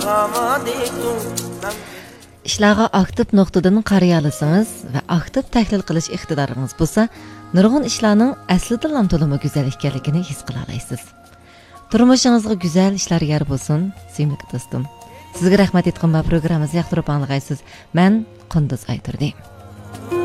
İşlarga aktiv nuqtadan qaraya alasınız və aktiv təhlil qilish iqtidarınız bolsa, nurg'un ishlarning aslida ham to'limi go'zal ekanligini his qila olasiz. Turmushingizga go'zal ishlar yor bo'lsin, sevimli do'stim. Sizga rahmat aytgan va programmamizni yoqtirib anglagaysiz. Men Qunduz Ayturdi.